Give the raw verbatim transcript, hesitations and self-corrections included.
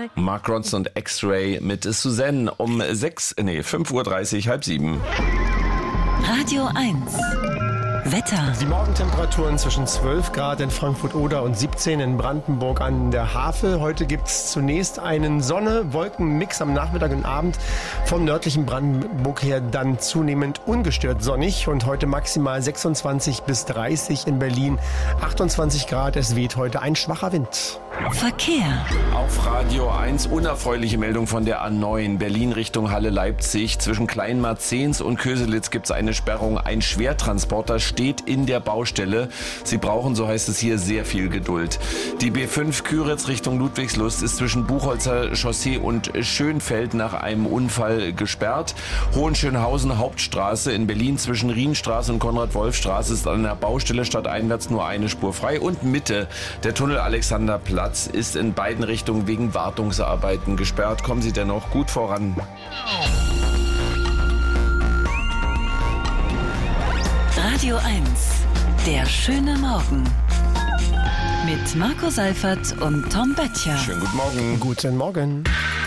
Mark Ronson und X-Ray mit Suzanne um sechs, nee, fünf Uhr dreißig, halb sieben. Radio eins. Wetter. Die Morgentemperaturen zwischen zwölf Grad in Frankfurt-Oder und siebzehn in Brandenburg an der Havel. Heute gibt es zunächst einen Sonne-Wolken-Mix am Nachmittag und Abend. Vom nördlichen Brandenburg her dann zunehmend ungestört sonnig. Und heute maximal sechsundzwanzig bis dreißig in Berlin, achtundzwanzig Grad. Es weht heute ein schwacher Wind. Verkehr. Auf Radio eins unerfreuliche Meldung von der A neun Berlin Richtung Halle-Leipzig. Zwischen Kleinmarzens und Köselitz gibt es eine Sperrung. Ein Schwertransporter steht in der Baustelle. Sie brauchen, so heißt es hier, sehr viel Geduld. Die B fünf Küritz Richtung Ludwigslust ist zwischen Buchholzer Chaussee und Schönfeld nach einem Unfall gesperrt. Hohenschönhausen Hauptstraße in Berlin zwischen Rienstraße und Konrad-Wolf-Straße ist an der Baustelle stadteinwärts nur eine Spur frei. Und Mitte, der Tunnel Alexanderplatz ist in beiden Richtungen wegen Wartungsarbeiten gesperrt. Kommen Sie dennoch gut voran. Radio eins. Der schöne Morgen. Mit Marco Seifert und Tom Böttcher. Schönen guten Morgen. Guten Morgen.